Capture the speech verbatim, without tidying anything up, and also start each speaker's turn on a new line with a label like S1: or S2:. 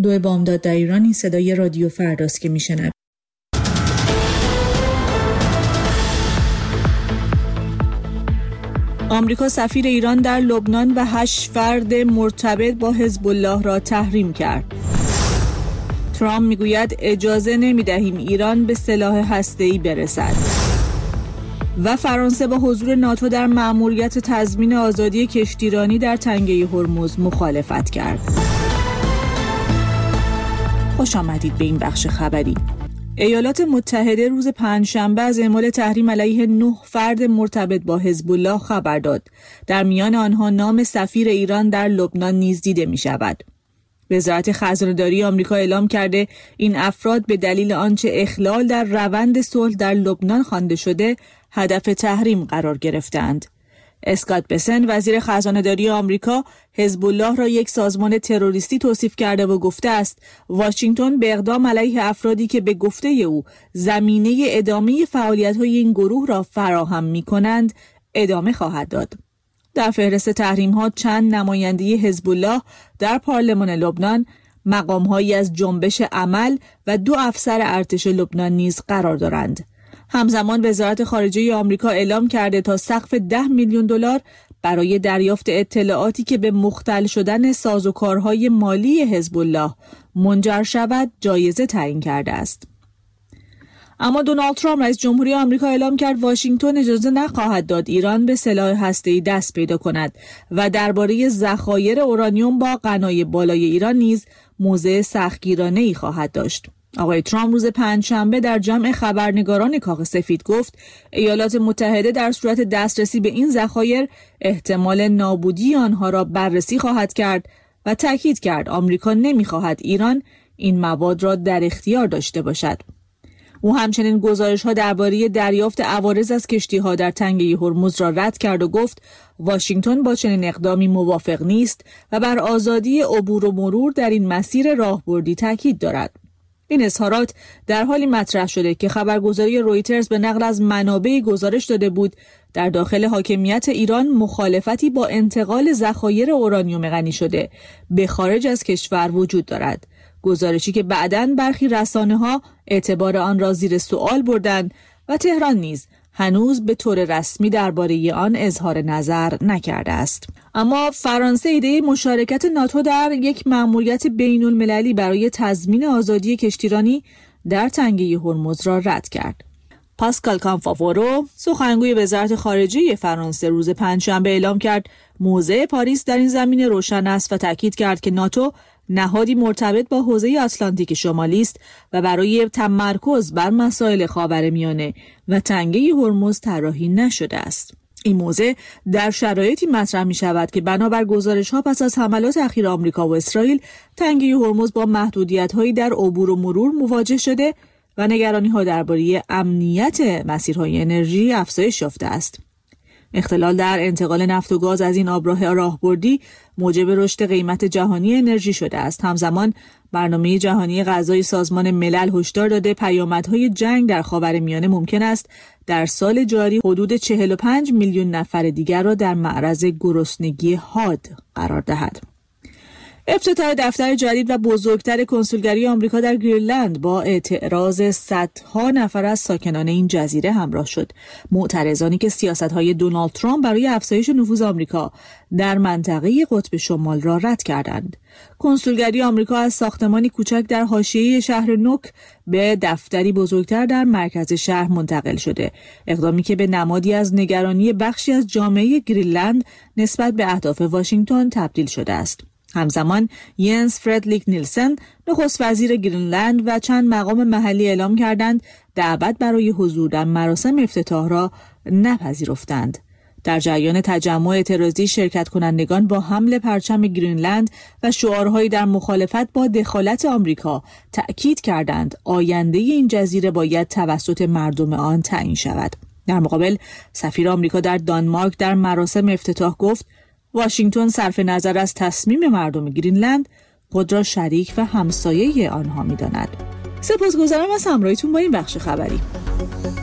S1: دو بامداد در ایران این صدای رادیو فرداست که میشنوید. آمریکا سفیر ایران در لبنان و هشت فرد مرتبط با حزب الله را تحریم کرد. ترامپ میگوید اجازه نمیدهیم ایران به سلاح هسته‌ای برسد. و فرانسه با حضور ناتو در مأموریت تضمین آزادی کشتیرانی در تنگه هرمز مخالفت کرد. خوش آمدید به این بخش خبری. ایالات متحده روز پنجشنبه از اعمال تحریم علیه نه فرد مرتبط با حزب الله خبر داد. در میان آنها نام سفیر ایران در لبنان نیز دیده می شود. وزارت خزانه‌داری آمریکا اعلام کرده این افراد به دلیل آنچه اخلال در روند صلح در لبنان خوانده شده هدف تحریم قرار گرفتند. اسکات بسن وزیر خزانه‌داری آمریکا حزب الله را یک سازمان تروریستی توصیف کرده و گفته است واشنگتن به اقدام علیه افرادی که به گفته او زمینه ادامه فعالیت‌های این گروه را فراهم می‌کنند ادامه خواهد داد. در فهرست تحریم‌ها چند نماینده حزب الله در پارلمان لبنان، مقام‌هایی از جنبش عمل و دو افسر ارتش لبنان نیز قرار دارند. همزمان وزارت خارجه آمریکا اعلام کرده تا سقف ده میلیون دلار برای دریافت اطلاعاتی که به مختل شدن سازوکارهای مالی حزب الله منجر شود جایزه تعیین کرده است. اما دونالد ترامپ رئیس جمهوری آمریکا اعلام کرد واشنگتن اجازه نخواهد داد ایران به سلاح هسته‌ای دست پیدا کند و درباره ذخایر اورانیوم با غنای بالای ایران نیز موضع سختگیرانه‌ای خواهد داشت. آقای ترامپ روز پنجشنبه در جمع خبرنگاران کاخ سفید گفت ایالات متحده در صورت دسترسی به این ذخایر احتمال نابودی آنها را بررسی خواهد کرد و تاکید کرد آمریکا نمی‌خواهد ایران این مواد را در اختیار داشته باشد. او همچنین گزارش‌ها درباره دریافت عوارض از کشتی‌ها در تنگه هرمز را رد کرد و گفت واشنگتن با چنین اقدامی موافق نیست و بر آزادی عبور و مرور در این مسیر راهبردی تاکید دارد. این اظهارات در حالی مطرح شده که خبرگزاری رویترز به نقل از منابع گزارش داده بود در داخل حاکمیت ایران مخالفتی با انتقال ذخایر اورانیوم غنی شده به خارج از کشور وجود دارد. گزارشی که بعداً برخی رسانه‌ها اعتبار آن را زیر سوال بردند و تهران نیز هنوز به طور رسمی درباره آن اظهار نظر نکرده است. اما فرانسه ایده مشارکت ناتو در یک مأموریت بین‌المللی برای تضمین آزادی کشتیرانی در تنگه هرمز را رد کرد. پاسکال کانفاورو سخنگوی وزارت خارجه فرانسه روز پنجشنبه اعلام کرد موضع پاریس در این زمینه روشن است و تاکید کرد که ناتو نهادی مرتبط با حوزه آتلانتیک شمالی است و برای تمرکز بر مسائل خاورمیانه و تنگه هرمز طراحی نشده است. این موضع در شرایطی مطرح می شود که بنابر گزارش‌ها پس از حملات اخیر آمریکا و اسرائیل تنگه هرمز با محدودیت‌هایی در عبور و مرور مواجه شده و نگرانی‌ها درباره امنیت مسیرهای انرژی افزایش یافته است. اختلال در انتقال نفت و گاز از این آبراه راهبردی موجب رشد قیمت جهانی انرژی شده است. همزمان برنامه جهانی غذای سازمان ملل هشدار داده پیامدهای جنگ در خاورمیانه ممکن است در سال جاری حدود چهل و پنج میلیون نفر دیگر را در معرض گرسنگی حاد قرار دهد. افتتاح دفتر جدید و بزرگتر کنسولگری آمریکا در گرینلند با اعتراض صدها نفر از ساکنان این جزیره همراه شد. معترضانی که سیاست‌های دونالد ترامپ برای افزایش نفوذ آمریکا در منطقه قطب شمال را رد کردند. کنسولگری آمریکا از ساختمانی کوچک در حاشیه شهر نوک به دفتری بزرگتر در مرکز شهر منتقل شده. اقدامی که به نمادی از نگرانی بخشی از جامعه گرینلند نسبت به اهداف واشنگتن تبدیل شده است. همزمان ینس فردریک نیلسن نخست وزیر گرینلند و چند مقام محلی اعلام کردند دعوت برای حضور در مراسم افتتاح را نپذیرفتند. در جریان تجمع اعتراضی شرکت کنندگان با حمل پرچم گرینلند و شعارهایی در مخالفت با دخالت آمریکا تأکید کردند آینده این جزیره باید توسط مردم آن تعیین شود. در مقابل سفیر آمریکا در دانمارک در مراسم افتتاح گفت واشنگتن صرف نظر از تصمیم مردم گرینلند خود را شریک و همسایه آنها می‌داند. سپاسگزارم از همراهیتون با این بخش خبری.